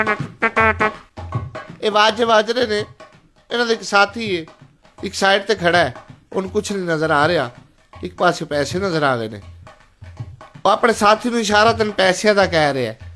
ਇਹ ਵਾਜੇ ਵੱਜ ਰਹੇ ਨੇ। ਇਹਨਾਂ ਦਾ ਇੱਕ ਸਾਥੀ ਹੈ, ਇੱਕ ਸਾਈਡ ਤੇ ਖੜਾ ਹੈ, ਉਹਨੂੰ ਕੁਛ ਨਹੀਂ ਨਜ਼ਰ ਆ ਰਿਹਾ। ਇੱਕ ਪਾਸੇ ਪੈਸੇ ਨਜ਼ਰ ਆ ਗਏ ਨੇ। ਉਹ ਆਪਣੇ ਸਾਥੀ ਨੂੰ ਇਸ਼ਾਰਾ ਤੈਨੂੰ ਪੈਸਿਆਂ ਦਾ ਕਹਿ ਰਿਹਾ।